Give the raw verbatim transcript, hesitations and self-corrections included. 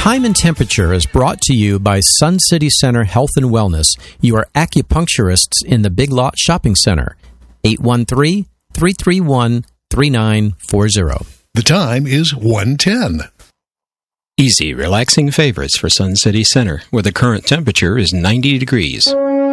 Time and Temperature is brought to you by Sun City Center Health and Wellness, your acupuncturists in the Big Lot Shopping Center. eight one three, three three one, three nine four zero. The time is one ten. Easy, relaxing favorites for Sun City Center, where the current temperature is ninety degrees.